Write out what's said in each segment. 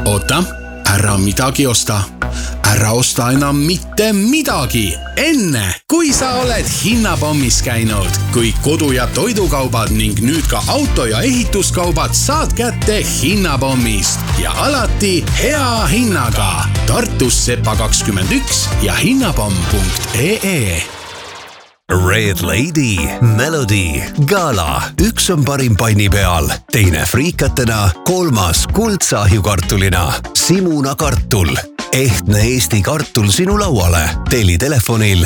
Oota, ära midagi osta. Ära osta enam mitte midagi enne, kui sa oled hinnapommis käinud. Kui kodu- ja toidukaubad ning nüüd ka auto- ja ehituskaubad saad kätte hinnapommist ja alati hea hinnaga. Tartus Sepa 21 ja hinnapomm.ee. Red Lady, Melody, Gala. Üks on parim panni peal, teine friikatena, kolmas kuldsahjukartulina. Simuna kartul. Ehtne Eesti kartul sinu lauale. Telli telefonil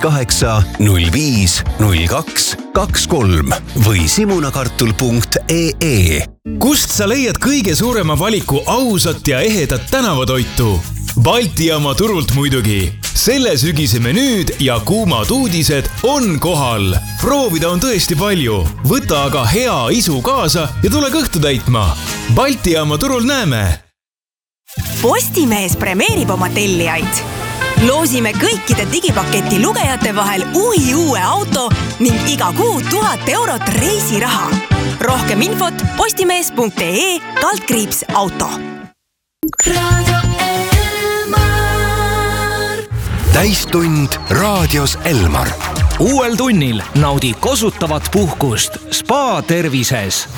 58050223 või simunakartul.ee. Kust sa leiad kõige suurema valiku ausat ja ehedat tänavatoitu? Balti jaama turult muidugi. Selle sügise menüüd ja kuumad uudised on kohal. Proovida on tõesti palju. Võta aga hea isu kaasa ja tule kõhtu täitma. Balti jaama turul näeme. Postimees premeerib oma tellijaid. Loosime kõikide digipaketi lugejate vahel uue auto ning iga kuu 1000 eurot reisiraha. Rohkem infot postimees.ee/auto. Täistund raadios Elmar. Uuel tunnil naudi kosutavat puhkust Spa tervises.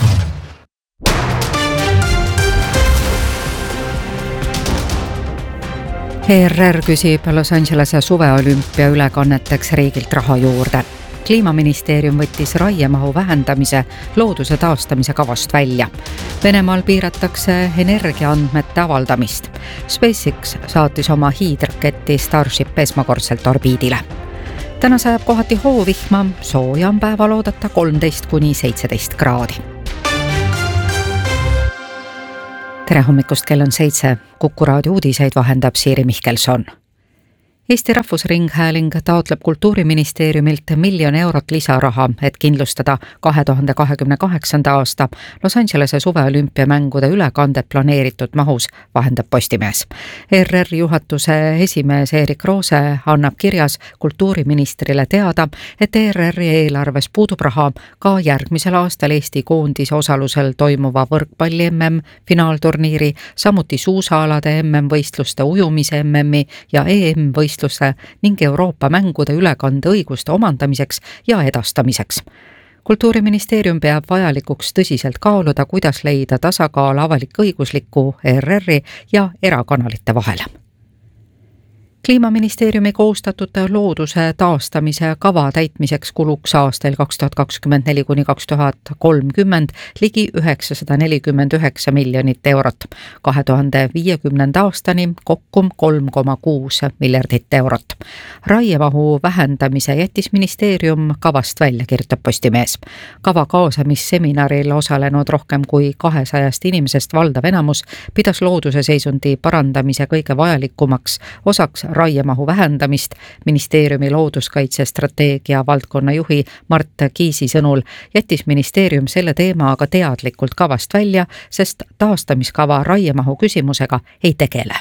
ERR küsib Los Angelese suveolümpia ülekanneteks riigilt raha juurde. Kliimaministeerium võttis raiemahu vähendamise looduse taastamise kavast välja. Venemaal piiratakse energiaandmete avaldamist. SpaceX saatis oma hiidraketti Starship esmakordselt orbiidile. Täna sajab kohati hoovihma, sooja on päeval oodata 13–17 kraadi. Tere hommikust, kell on 7. Kuku raadio uudiseid vahendab Siiri Mihkelson. Eesti Rahvusringhääling taotleb Kultuuriministeeriumilt 1 miljon eurot lisaraha, et kindlustada 2028. aasta Los Angelese suveolümpiamängude ülekandet planeeritud mahus, vahendab Postimees. ERR juhatuse esimees Erik Roose annab kirjas kultuuriministrile teada, et ERR-i eelarves puudub raha ka järgmisel aastal Eesti koondise osalusel toimuva võrkpalli MM finaalturniiri, samuti suusaalade MM-võistluste, ujumise MM-i ja EM-võistluste ning Euroopa mängude ülekande õiguste omandamiseks ja edastamiseks. Kultuuriministeerium peab vajalikuks tõsiselt kaaluda, kuidas leida tasakaal avalik-õigusliku ERR-i ja erakanalite vahel. Kliimaministeeriumi koostatud looduse taastamise kava täitmiseks kuluks aastail 2024–2030 ligi 949 miljonit eurot. 2050. aastani kokku 3,6 miljardit eurot. Raiemahu vähendamise jättis ministeerium kavast välja, kirjutab Postimees. Kava kaasamisseminaril osalenud rohkem kui 200 inimesest valdav enamus pidas looduse seisundi parandamise kõige vajalikumaks osaks raiemahu vähendamist. Ministeeriumi looduskaitsestrateegia valdkonna juhi Mart Kiisi sõnul jättis ministeerium selle teema aga teadlikult kavast välja, sest taastamiskava raiemahu küsimusega ei tegele.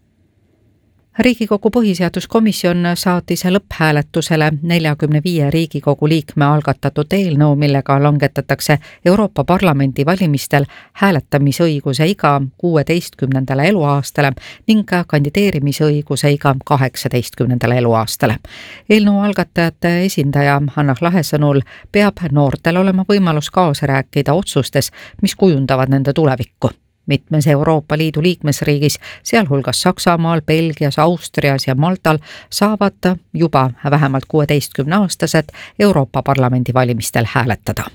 Riigikogu põhiseaduskomisjon saatis lõpphääletusele 45 Riigikogu liikme algatatud eelnõu, millega langetatakse Euroopa Parlamendi valimistel hääletamisõiguse iga 16. eluaastale ning kandideerimisõiguse iga 18. eluaastale. Eelnõu algatajate esindaja Hanna Lahe sõnul peab noortel olema võimalus kaasa rääkida otsustes, mis kujundavad nende tulevikku. Mitmes Euroopa Liidu liikmesriigis, sealhulgas Saksamaal, Belgias, Austrias ja Maltal, saavad juba vähemalt 16-aastased Euroopa Parlamendi valimistel hääletada.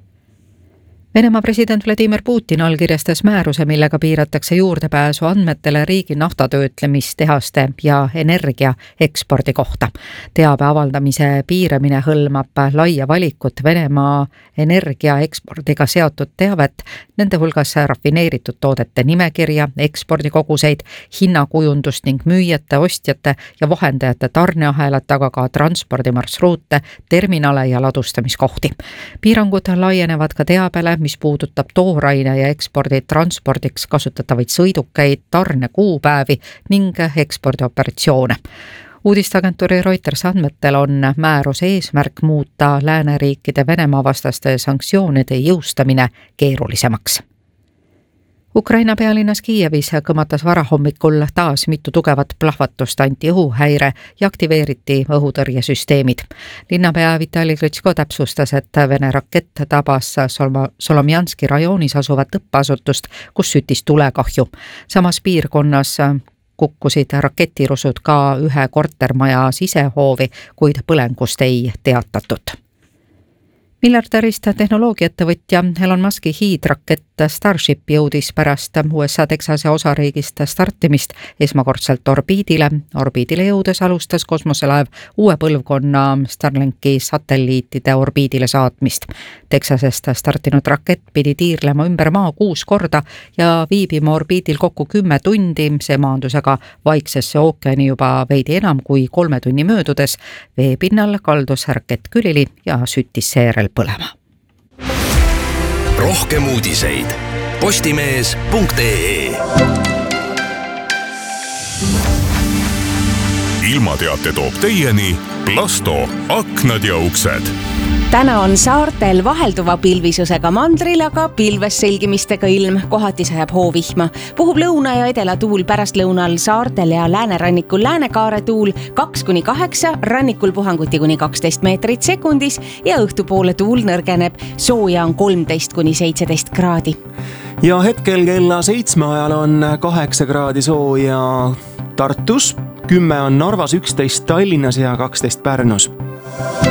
Venemaa president Vladimir Putin allkirjastas määruse, millega piiratakse juurdepääsu andmetele riigi naftatöötlemistehaste ja energia ekspordi kohta. Teabe avaldamise piiramine hõlmab laia valikut Venemaa energia ekspordiga seotud teavet, nende hulgas rafineeritud toodete nimekirja, ekspordikoguseid, hinnakujundust ning müüjate, ostjate ja vahendajate tarneahelat, aga ka transpordimarsruute, terminale ja ladustamiskohti. Piirangud laienevad ka teabele, mis puudutab tooraine ja ekspordi transpordiks kasutatavaid sõidukeid, tarnekuupäevi ning ekspordioperatsioone. Uudisteagentuuri Reuters andmetel on määruse eesmärk muuta lääneriikide Venemaa vastaste sanktsioonide jõustamine keerulisemaks. Ukraina pealinnas Kiievis kõmatas varahommikul taas mitu tugevat plahvatust, anti õhuhäire ja aktiveeriti õhutõrjesüsteemid. Linnapea Vitali Klitschko täpsustas, et Vene rakett tabas Solomjanski rajoonis asuvat õppeasutust, kus süttis tulekahju. Samas piirkonnas kukkusid raketirusud ka ühe kortermaja sisehoovi, kuid põlengust ei teatatud. Miljardärist tehnoloogiaettevõtja Elon Muski hiidrakett Starship jõudis pärast USA Texase osariigist startimist esmakordselt orbiidile. Orbiidile jõudes alustas kosmoselaev uue põlvkonna Starlinki satelliitide orbiidile saatmist. Texasest startinud rakett pidi tiirlema ümber maa 6 korda ja viibima orbiidil kokku 10 tundi. See maandus aga Vaiksesse ookeani juba veidi enam kui 3 tunni möödudes. Veepinnal kaldus rakett külili ja süttis seejärel põlema. Rohkem uudiseid postimees.ee. Ilmateate toob teieni Plasto aknad ja uksed. Täna on saartel vahelduva pilvisusega mandril, aga pilves selgimistega ilm, kohati sajab hoovihma. Puhub lõuna ja edela tuul pärastlõunal saartel ja läänerannikul läänekaare tuul 2-8, rannikul puhanguti kuni 12 meetrit sekundis ja õhtupoole tuul nõrgeneb, sooja on 13-17 kraadi. Ja hetkel kella 7 ajal on 8 kraadi sooja Tartus, 10 on Narvas, 11 Tallinnas ja 12 Pärnus.